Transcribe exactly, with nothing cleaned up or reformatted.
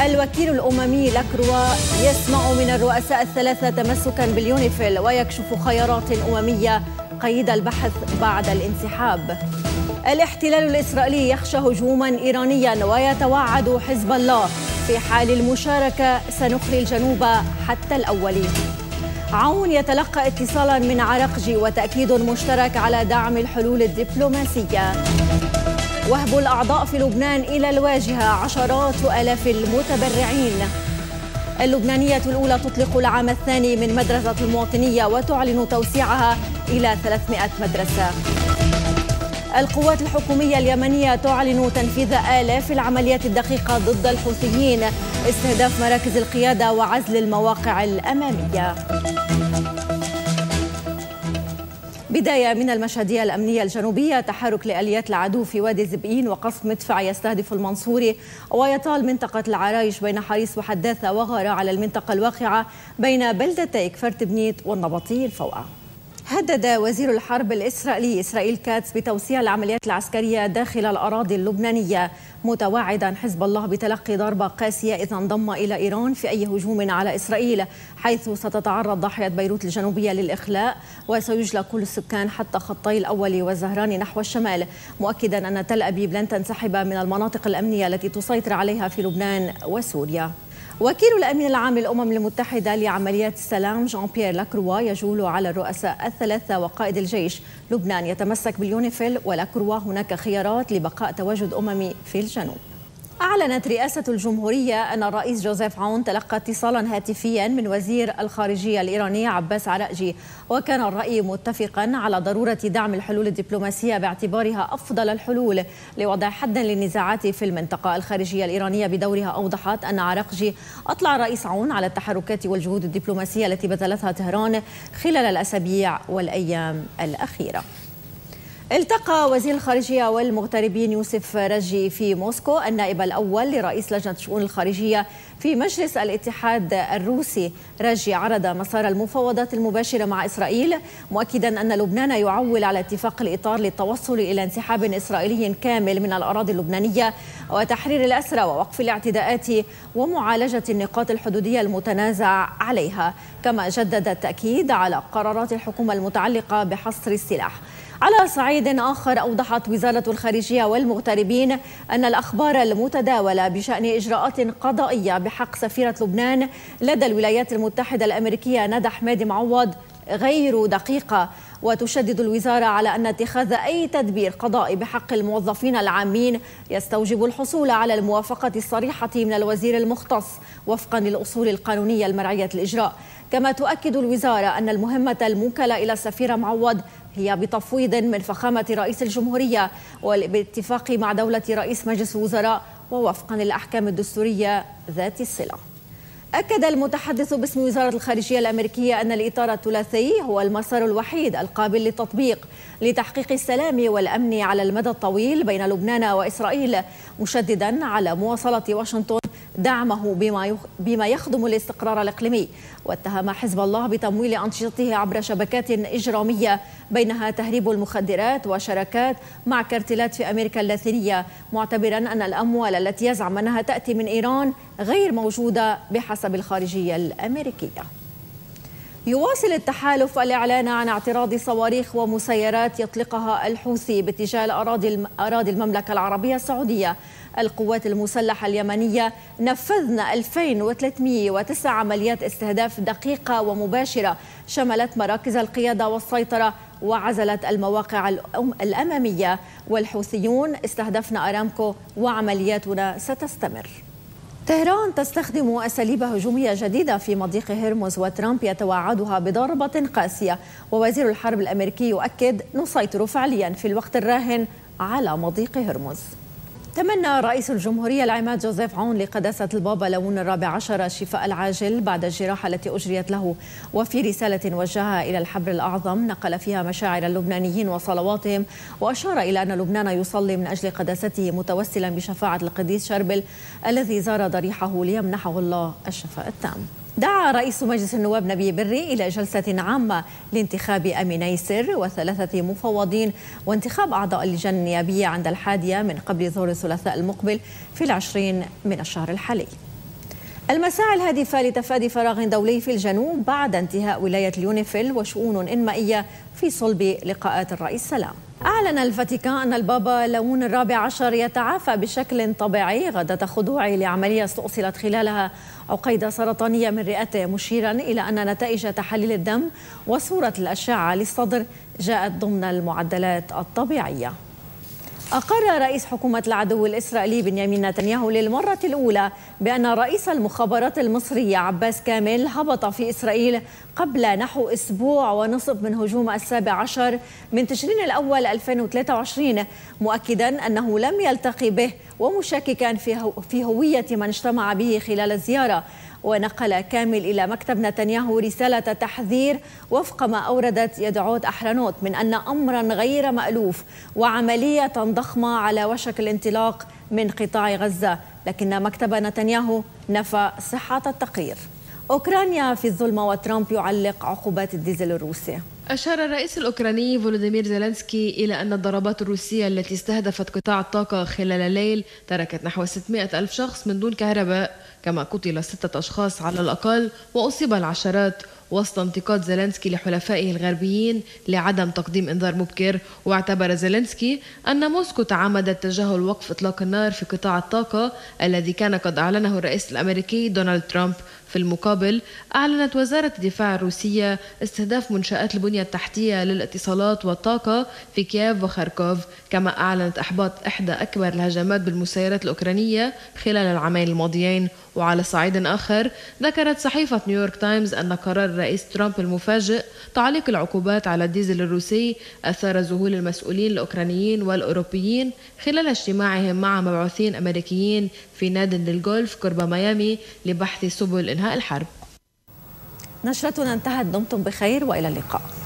الوكيل الأممي لاكروا يسمع من الرؤساء الثلاثة تمسكا باليونيفيل ويكشف خيارات أممية قيد البحث بعد الانسحاب. الاحتلال الإسرائيلي يخشى هجوما إيرانيا ويتوعد حزب الله في حال المشاركة سنخلي الجنوب حتى الأولي. عون يتلقى اتصالا من عرقجي وتأكيد مشترك على دعم الحلول الدبلوماسية. وهب الأعضاء في لبنان إلى الواجهة عشرات آلاف المتبرعين. اللبنانية الأولى تطلق العام الثاني من مدرسة المواطنية وتعلن توسيعها إلى ثلاثمائة مدرسة. القوات الحكومية اليمنية تعلن تنفيذ آلاف العمليات الدقيقة ضد الحوثيين، استهداف مراكز القيادة وعزل المواقع الأمامية. بداية من المشهدية الأمنية الجنوبية، تحرك لآليات العدو في وادي زبئين وقصف مدفع يستهدف المنصوري ويطال منطقة العرايش بين حريص وحداثة وغارة على المنطقة الواقعة بين بلدتي كفرت بنيت والنبطي الفوقة. هدد وزير الحرب الإسرائيلي إسرائيل كاتس بتوسيع العمليات العسكرية داخل الأراضي اللبنانية، متوعدا حزب الله بتلقي ضربة قاسية إذا انضم إلى إيران في أي هجوم على إسرائيل، حيث ستتعرض ضاحية بيروت الجنوبية للإخلاء وسيجلى كل السكان حتى خطي الأول والزهراني نحو الشمال، مؤكدا أن تل أبيب لن تنسحب من المناطق الأمنية التي تسيطر عليها في لبنان وسوريا. وكيل الأمين العام للأمم المتحدة لعمليات السلام جان بيير لاكروا يجول على الرؤساء الثلاثة وقائد الجيش. لبنان يتمسك باليونيفيل ولاكروا هناك خيارات لبقاء تواجد أممي في الجنوب. أعلنت رئاسة الجمهورية أن الرئيس جوزيف عون تلقى اتصالا هاتفيا من وزير الخارجية الإيراني عباس عرقجي، وكان الرأي متفقا على ضرورة دعم الحلول الدبلوماسية باعتبارها أفضل الحلول لوضع حد للنزاعات في المنطقة. الخارجية الإيرانية بدورها أوضحت أن عرقجي أطلع الرئيس عون على التحركات والجهود الدبلوماسية التي بذلتها طهران خلال الأسابيع والأيام الأخيرة. التقى وزير الخارجية والمغتربين يوسف رجي في موسكو النائب الأول لرئيس لجنة الشؤون الخارجية في مجلس الاتحاد الروسي. رجي عرض مسار المفاوضات المباشرة مع إسرائيل، مؤكدا أن لبنان يعول على اتفاق الإطار للتوصل إلى انسحاب إسرائيلي كامل من الأراضي اللبنانية وتحرير الأسرى ووقف الاعتداءات ومعالجة النقاط الحدودية المتنازع عليها، كما جدد التأكيد على قرارات الحكومة المتعلقة بحصر السلاح. على صعيد آخر، أوضحت وزارة الخارجية والمغتربين أن الأخبار المتداولة بشأن إجراءات قضائية بحق سفيرة لبنان لدى الولايات المتحدة الأمريكية ندى حمادي معوض غير دقيقة، وتشدد الوزارة على أن اتخاذ أي تدبير قضائي بحق الموظفين العامين يستوجب الحصول على الموافقة الصريحة من الوزير المختص وفقا للأصول القانونية المرعية الإجراء. كما تؤكد الوزارة أن المهمة الموكلة إلى السفيرة معوض هي بتفويض من فخامة رئيس الجمهورية وباتفاق مع دولة رئيس مجلس الوزراء ووفقا للأحكام الدستورية ذات الصلة. أكد المتحدث باسم وزارة الخارجية الأمريكية أن الإطار الثلاثي هو المسار الوحيد القابل للتطبيق لتحقيق السلام والأمن على المدى الطويل بين لبنان وإسرائيل، مشددا على مواصلة واشنطن دعمه بما بما يخدم الاستقرار الإقليمي. واتهم حزب الله بتمويل أنشطته عبر شبكات إجرامية بينها تهريب المخدرات وشراكات مع كارتيلات في أمريكا اللاتينية، معتبرا أن الأموال التي يزعم أنها تأتي من إيران غير موجودة بحسب الخارجية الأمريكية. يواصل التحالف الإعلان عن اعتراض صواريخ ومسيرات يطلقها الحوثي باتجاه الأراضي أراضي المملكة العربية السعودية. القوات المسلحة اليمنية نفذن ألفين وثلاثمائة وتسع عمليات استهداف دقيقة ومباشرة شملت مراكز القيادة والسيطرة وعزلت المواقع الأمامية، والحوثيون استهدفن أرامكو وعملياتنا ستستمر. طهران تستخدم أساليب هجومية جديدة في مضيق هرمز وترامب يتوعدها بضربة قاسية، ووزير الحرب الأمريكي يؤكد نسيطر فعليا في الوقت الراهن على مضيق هرمز. تمنى رئيس الجمهورية العماد جوزيف عون لقداسة البابا لون الرابع عشر الشفاء العاجل بعد الجراحة التي أجريت له، وفي رسالة وجهها إلى الحبر الأعظم نقل فيها مشاعر اللبنانيين وصلواتهم، وأشار إلى أن لبنان يصلي من أجل قداسته متوسلا بشفاعة القديس شربل الذي زار ضريحه ليمنحه الله الشفاء التام. دعا رئيس مجلس النواب نبي بري إلى جلسة عامة لانتخاب أمين يسر وثلاثة مفوضين وانتخاب أعضاء اللجان النيابية عند الحادية من قبل ظهر الثلاثاء المقبل في العشرين من الشهر الحالي. المساعي الهادفة لتفادي فراغ دولي في الجنوب بعد انتهاء ولاية اليونيفيل وشؤون إنمائية في صلب لقاءات الرئيس سلام. أعلن الفاتيكان أن البابا ليون الرابع عشر يتعافى بشكل طبيعي غدا خضوعه لعملية استؤصلت خلالها عقيدة سرطانية من رئته، مشيرا إلى أن نتائج تحاليل الدم وصورة الأشعة للصدر جاءت ضمن المعدلات الطبيعية. أقر رئيس حكومة العدو الإسرائيلي بنيامين نتنياهو للمرة الأولى بأن رئيس المخابرات المصرية عباس كامل هبط في إسرائيل قبل نحو أسبوع ونصف من هجوم السابع عشر من تشرين الأول ألفين وثلاثة وعشرين، مؤكدا أنه لم يلتقي به ومشككا في هوية من اجتمع به خلال الزيارة. ونقل كامل إلى مكتب نتنياهو رسالة تحذير وفق ما أوردت يدعوت أحرنوت من أن أمرا غير مألوف وعملية ضخمة على وشك الانطلاق من قطاع غزة، لكن مكتب نتنياهو نفى صحة التقرير. أوكرانيا في الظلمة وترامب يعلق عقوبات الديزل الروسي. أشار الرئيس الأوكراني فولوديمير زيلينسكي إلى أن الضربات الروسية التي استهدفت قطاع الطاقة خلال الليل تركت نحو ستمائة ألف شخص من دون كهرباء، كما قتل ستة أشخاص على الأقل وأصيب العشرات، وسط انتقاد زيلينسكي لحلفائه الغربيين لعدم تقديم إنذار مبكر. واعتبر زيلينسكي أن موسكو تعمدت تجاهل وقف إطلاق النار في قطاع الطاقة الذي كان قد أعلنه الرئيس الأمريكي دونالد ترامب. في المقابل أعلنت وزارة الدفاع الروسية استهداف منشآت البنية التحتية للاتصالات والطاقة في كييف وخاركوف، كما أعلنت إحباط إحدى أكبر الهجمات بالمسيرات الأوكرانية خلال العامين الماضيين. وعلى صعيد آخر ذكرت صحيفة نيويورك تايمز أن قرار الرئيس ترامب المفاجئ تعليق العقوبات على الديزل الروسي أثار ذهول المسؤولين الأوكرانيين والأوروبيين خلال اجتماعهم مع مبعوثين أمريكيين في نادي للجولف قرب ميامي لبحث سبل إنهاء الحرب. نشرتنا انتهت، دمتم بخير وإلى اللقاء.